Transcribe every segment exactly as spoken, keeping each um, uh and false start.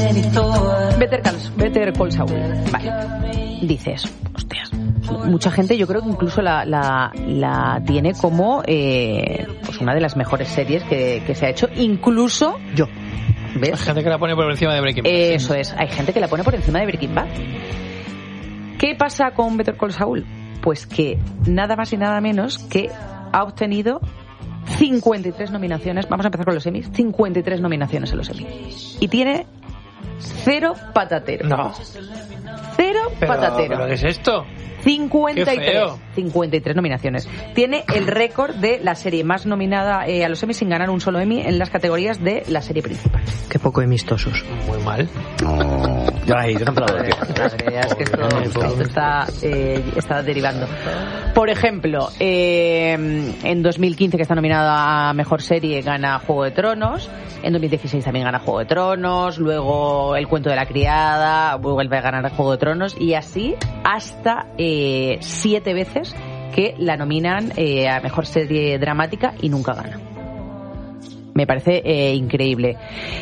Better Call, Better Call Saul. Vale. Dices, hostias. Mucha gente, yo creo que incluso la, la, la tiene como eh, pues una de las mejores series que, que se ha hecho. Incluso yo. ¿Ves? Hay gente que la pone por encima de Breaking Bad. Eso es. Hay gente que la pone por encima de Breaking Bad. ¿Qué pasa con Better Call Saul? Pues que nada más y nada menos que ha obtenido cincuenta y tres nominaciones. Vamos a empezar con los Emmys. cincuenta y tres nominaciones en los Emmys. Y tiene cero patatero. No. Cero pero, patatero. ¿Pero qué es esto? cincuenta y tres. Qué feo. cincuenta y tres nominaciones. Tiene el récord de la serie más nominada eh, a los Emmys sin ganar un solo Emmy en las categorías de la serie principal. Qué poco amistosos. Muy mal. No. Yo ahí, yo tampoco lo Es que esto, esto está, eh, está derivando. Por ejemplo, eh, en dos mil quince, que está nominada a Mejor Serie, gana Juego de Tronos. En dos mil dieciséis también gana Juego de Tronos. Luego El Cuento de la Criada vuelve a ganar Juego de Tronos. Y así hasta eh, siete veces que la nominan eh, a Mejor Serie Dramática y nunca gana. Me parece eh, increíble.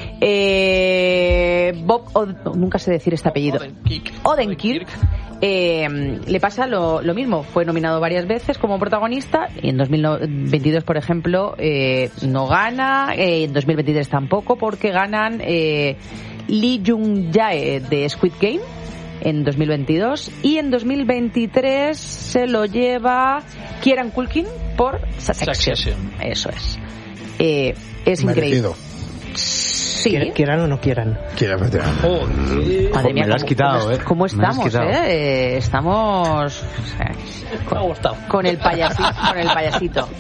Eh, Bob, Od- nunca sé decir este apellido. Odenkirk. Odenkirk. Eh, le pasa lo, lo mismo. Fue nominado varias veces como protagonista y en dos mil veintidós, por ejemplo, eh, no gana. Eh, en dos mil veintitrés tampoco, porque ganan eh, Lee Jung-jae de Squid Game en dos mil veintidós y en dos mil veintitrés se lo lleva Kieran Culkin por Succession. Succession. Eso es. Eh, es Merecido. increíble. Sí. Quieran o no quieran. Quiera meter. Oh, sí. Madre mía, me lo has ¿cómo- quitado, cómo, ¿eh? ¿Cómo Me lo has estamos, quitado. eh? Eh, Estamos o sea, Me ha gustado. con el payasito, con el payasito.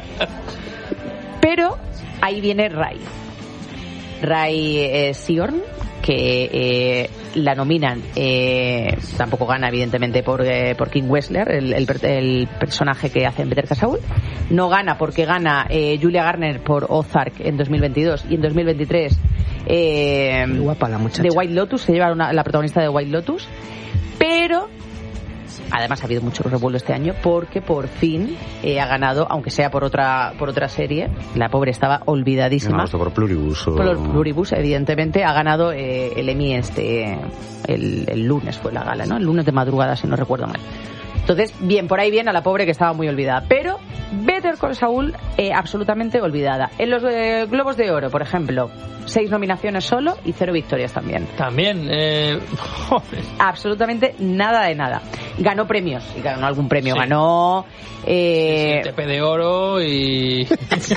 Pero ahí viene Ray. Ray eh, Seorn, que eh, la nominan, eh, tampoco gana evidentemente por, eh, por Kim Wexler, el, el, el personaje que hace en Better Call Saul. No gana porque gana eh, Julia Garner por Ozark en dos mil veintidós y en dos mil veintitrés eh, Muy guapa la muchacha. de White Lotus, se lleva una, la protagonista de White Lotus. Pero además ha habido mucho revuelo este año porque por fin eh, ha ganado, aunque sea por otra por otra serie. La pobre estaba olvidadísima. No, esto por Pluribus. O... Por Pluribus, evidentemente, ha ganado eh, el Emmy este el, el lunes fue la gala, ¿no? El lunes de madrugada, si no recuerdo mal. Entonces, bien, por ahí bien a la pobre que estaba muy olvidada. Pero Better Call Saul, eh, absolutamente olvidada. En los eh, Globos de Oro, por ejemplo, seis nominaciones solo y cero victorias también. También, eh... joder. Absolutamente nada de nada. Ganó premios, y ganó algún premio. Sí. Ganó... Eh, T P de oro y...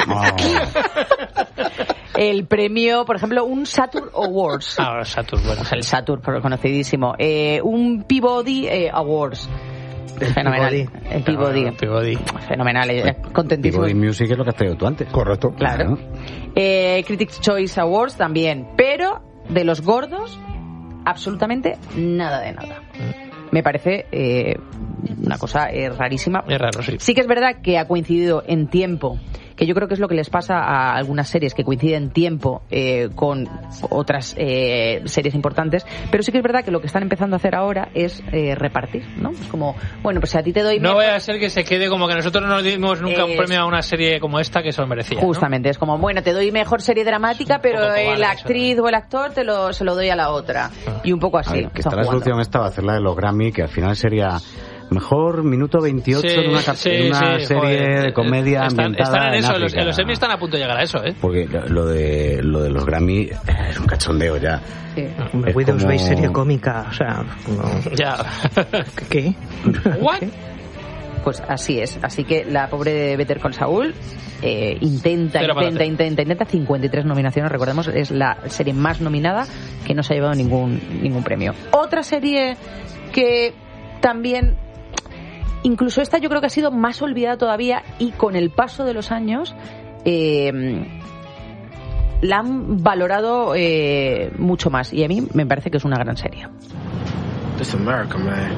el premio, por ejemplo, un Saturn Awards. Ah, Saturn, bueno. El Saturn, conocidísimo. Eh, un Peabody eh, Awards. Fenomenal. El Peabody. Ah, Peabody. Fenomenal. Eh, contentísimo. Peabody Music es lo que has traído tú antes. Correcto. Claro. Eh, Critics' Choice Awards también. Pero de los gordos, absolutamente nada de nada. Me parece eh, una cosa eh, rarísima. Es raro, sí. Sí que es verdad que ha coincidido en tiempo, que yo creo que es lo que les pasa a algunas series, que coinciden en tiempo eh, con otras eh, series importantes, pero sí que es verdad que lo que están empezando a hacer ahora es eh, repartir, ¿no? Es como, bueno, pues si a ti te doy... No mejor- vaya a ser que se quede como que nosotros no nos dimos nunca un Es- premio a una serie como esta que se lo merecía, ¿no? Justamente, es como, bueno, te doy mejor serie dramática, un pero poco eh, cobarde la eso, actriz ¿no? o el actor te lo, se lo doy a la otra. Y un poco A así. ver, que están está la jugando. solución esta va a hacer la de los Grammy, que al final sería mejor minuto veintiocho Sí, en una, cap- sí, en una sí, serie joder. de comedia Están, ambientada están en eso, los, África. los Emmy están a punto de llegar a eso, ¿eh? Porque lo de lo de los Grammy eh, es un cachondeo ya. Sí. Hombre, Es Widows como- Bay serie cómica, o sea, no. Ya. ¿Qué? ¿What? Pues así es. Así que la pobre de Better Call Saul eh, intenta, Pero para intenta, hacer. intenta, intenta. cincuenta y tres nominaciones, recordemos, es la serie más nominada que no se ha llevado ningún, ningún premio. Otra serie que también, incluso esta yo creo que ha sido más olvidada todavía y con el paso de los años eh, la han valorado eh, mucho más. Y a mí me parece que es una gran serie. This America, man.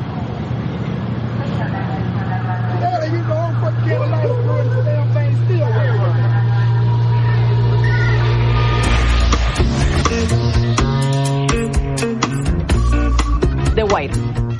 The Wire.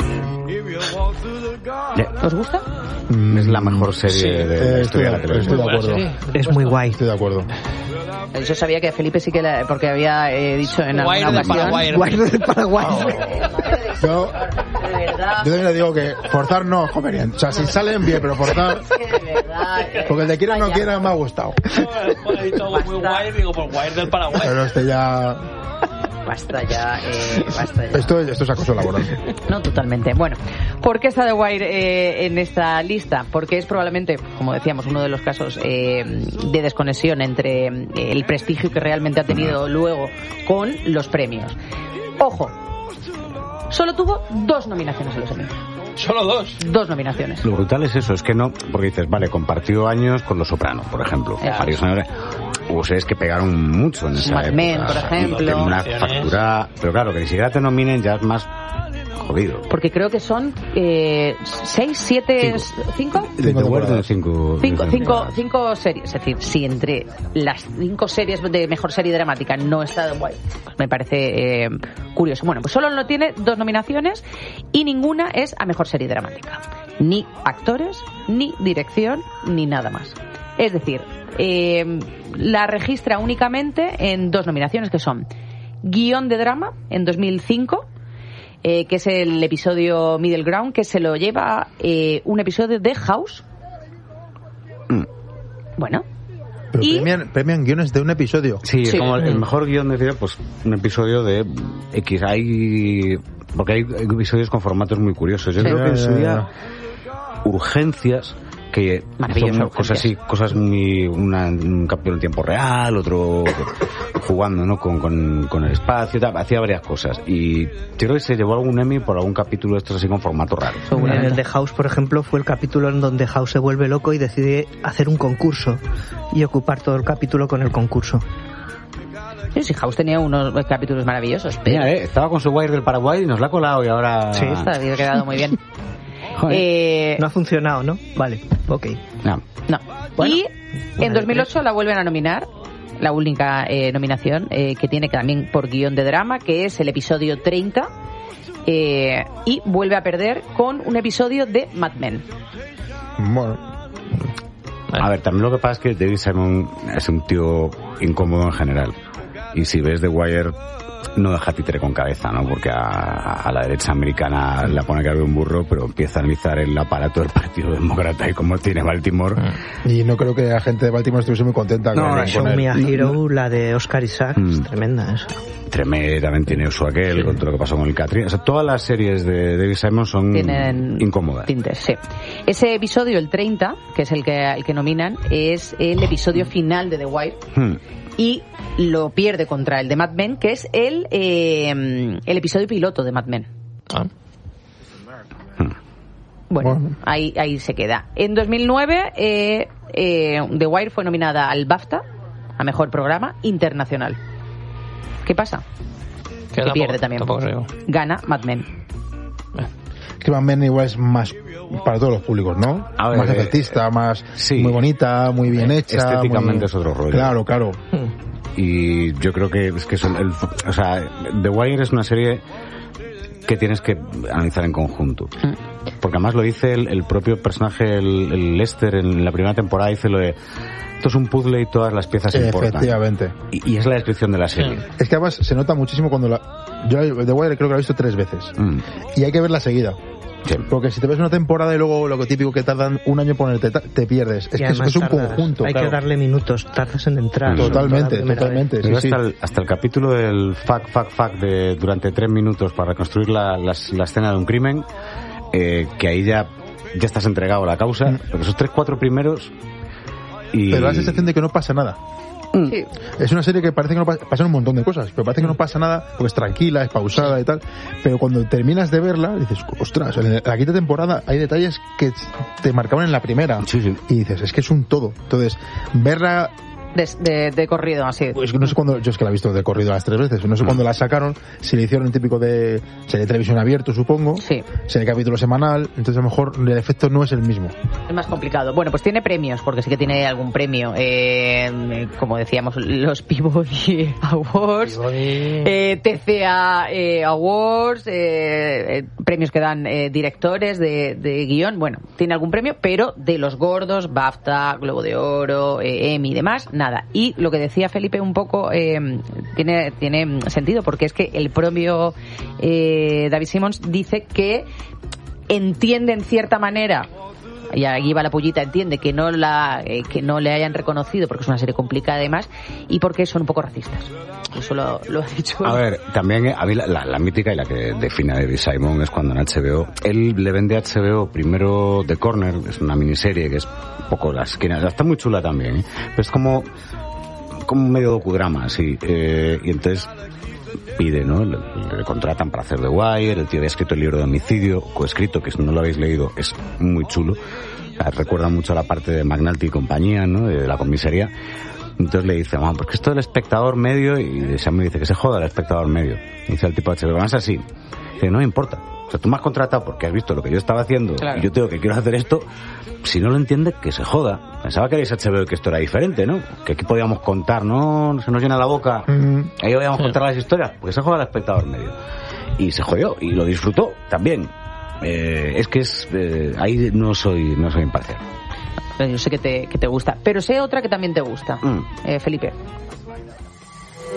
¿Os gusta? Es la mejor serie Sí. de la Eh, estoy, historia de la de, estoy televisión. de acuerdo. Buena serie. Es muy guay. Estoy de acuerdo. Yo sabía que Felipe sí que la, porque había eh, dicho en alguna Wire del ocasión. Paraguay. Wire del Paraguay. Yo, De verdad. yo también le digo que forzar no es conveniente. O sea, si salen bien, pero forzar... Que de verdad. eh, Porque el de quiera o no vaya. quiera me ha gustado. He dicho algo muy guay, digo, por Wire del Paraguay. Pero este ya... Basta ya, eh, basta ya. Esto, esto es acoso laboral. No, totalmente. Bueno, ¿por qué está The Wire eh, en esta lista? Porque es probablemente, como decíamos, uno de los casos eh, de desconexión entre eh, el prestigio que realmente ha tenido luego con los premios. Ojo, solo tuvo dos nominaciones en los Emmy. Solo dos. Dos nominaciones. Lo brutal es eso, es que no, porque dices, vale, compartió años con Los Soprano, por ejemplo. Eso. Varios años, hubo series que pegaron mucho en esa Mad época. Men, por ejemplo. Y una factura, pero claro, que ni siquiera te nominen ya es más jodido. Porque creo que son eh, seis, siete, cinco. De Cinco The Wire temporadas. de cinco. Cinco, de cinco, cinco series. Es decir, si entre las cinco series de mejor serie dramática no está The Wire, pues me parece eh, curioso. Bueno, pues solo no tiene dos nominaciones y ninguna es a mejor serie dramática. Ni actores, ni dirección, ni nada más. Es decir, eh, la registra únicamente en dos nominaciones que son guión de drama en dos mil cinco, eh, que es el episodio Middle Ground, que se lo lleva eh, un episodio de House. Mm. Bueno, Pero Y- premian, premian guiones de un episodio. Sí, es Sí. como el, el mejor guión de serie, pues un episodio de X. Hay. Porque hay episodios con formatos muy curiosos. Yo Sí. creo que en su Ya, ya, día, Urgencias, que Maravilloso, son cosas así, Urgencias. cosas muy. Una, un capítulo en tiempo real, otro jugando, ¿no? Con, con, con el espacio, tal, hacía varias cosas. Y yo creo que se llevó algún Emmy por algún capítulo de estos así con formato raro. En el de House, por ejemplo, fue el capítulo en donde House se vuelve loco y decide hacer un concurso y ocupar todo el capítulo con el concurso. sí, sí, House tenía unos capítulos maravillosos, pero Mira, eh, estaba con su Wire del Paraguay y nos la ha colado y ahora. Sí, esta había quedado muy bien. Joder. Eh, No ha funcionado, ¿no? Vale, ok. No. No. Bueno, y una en de dos mil ocho la vuelven a nominar, la única eh, nominación eh, que tiene también por guión de drama, que es el episodio treinta, eh, y vuelve a perder con un episodio de Mad Men. Bueno, A ver, también lo que pasa es que David Simon es un tío incómodo en general. Y si ves The Wire, no deja títere con cabeza, ¿no? Porque a, a la derecha americana la pone cara de un burro, pero empieza a analizar el aparato del Partido Demócrata y cómo tiene Baltimore. y no creo que la gente de Baltimore estuviese muy contenta No, con, la con Show él. Me a Hero, la de Oscar Isaac, Mm. es tremenda esa. Tremé también tiene su aquel, con todo lo que pasó con el Catri. O sea, todas las series de David Simon son Tienen incómodas. tintes, sí. Ese episodio, el treinta, que es el que, el que nominan, es el episodio final de The Wire. Hmm. Y lo pierde contra el de Mad Men, que es el, eh, el episodio piloto de Mad Men. Ah. Bueno, Bueno. Ahí, ahí se queda. En dos mil nueve, eh, eh, The Wire fue nominada al BAFTA, a Mejor Programa Internacional. ¿Qué pasa? Que Que pierde también. Tampoco sé yo. Gana Mad Men. Que Mad Men igual es más para todos los públicos, ¿no? A ver, más eh, efectista, más sí. muy bonita, muy bien hecha. Estéticamente muy- es otro rollo. Claro, claro. Y yo creo que es que son el, o sea, The Wire es una serie que tienes que analizar en conjunto. Porque además lo dice el, el propio personaje, el, el Lester, en la primera temporada, dice lo de esto es un puzzle y todas las piezas importan. Efectivamente. Y, y es la descripción de la serie. Es que además se nota muchísimo cuando la... Yo The Wire creo que la he visto tres veces. Mm. Y hay que verla seguida. Sí. Porque si te ves una temporada y luego lo que típico que tardan un año en ponerte, ta- te pierdes. Es Y que es, además es un tardas. conjunto. Hay claro. que darle minutos, tardas en entrar. Mm. Totalmente, Toda la primera totalmente. vez. Sí, Pero sí. hasta, el, hasta el capítulo del fuck, fuck, fuck de durante tres minutos para reconstruir la, las- la escena de un crimen, eh, que ahí ya, ya estás entregado a la causa, pero esos tres, cuatro primeros y... Pero da la sensación de que no pasa nada. Sí. Es una serie que parece que no pasa, pasan un montón de cosas, pero parece que no pasa nada porque es tranquila, es pausada y tal. Pero cuando terminas de verla, dices, ostras, en la quinta temporada hay detalles que te marcaban en la primera. Sí, sí. Y dices, es que es un todo. Entonces, verla, De, de, de corrido, así. pues no sé cuándo, yo es que la he visto de corrido las tres veces, no sé cuándo la sacaron, si le hicieron un típico de serie de televisión abierto, supongo, Sí. serie de capítulo semanal, entonces a lo mejor el efecto no es el mismo. Es más complicado. Bueno, pues tiene premios, porque sí que tiene algún premio. Eh, como decíamos, los Peabody Awards, eh, T C A eh, Awards, eh, eh, premios que dan eh, directores de, de guión. Bueno, tiene algún premio, pero de los gordos, BAFTA, Globo de Oro, eh, Emmy y demás, nada. nada. Y lo que decía Felipe un poco eh, tiene, tiene sentido, porque es que el propio eh, David Simmons dice que entiende en cierta manera, y aquí va la pullita, entiende que no la eh, que no le hayan reconocido porque es una serie complicada y demás, y porque son un poco racistas. Eso lo, lo ha dicho. A ver, también a mí la, la, la mítica y la que define a David Simon es cuando en H B O él le vende a H B O primero The Corner, es una miniserie que es un poco la esquina, está muy chula también, ¿eh? Pero es como como medio docudrama, así, eh, y entonces pide, ¿no? Le, le contratan para hacer The Wire, el tío había escrito el libro de Homicidio, coescrito, que si no lo habéis leído es muy chulo, recuerda mucho a la parte de McNulty y compañía, ¿no? De la comisaría. Entonces le dice, vamos, porque esto del espectador medio, y Sam me dice que se joda el espectador medio. Y dice el tipo de H B O, vamos así. Dice, no me importa. O sea, tú me has contratado porque has visto lo que yo estaba haciendo, claro, y yo tengo que quiero hacer esto. Si no lo entiende, que se joda. Pensaba que erais H B O y que esto era diferente, ¿no? Que aquí podíamos contar, ¿no? Se nos llena la boca. Mm-hmm. Ahí podíamos sí. contar las historias, porque se joda el espectador medio. Y se jodió, y lo disfrutó también. Eh, es que es eh, ahí no soy no soy imparcial. Yo sé que te, que te gusta, pero sé otra que también te gusta, mm. eh, Felipe.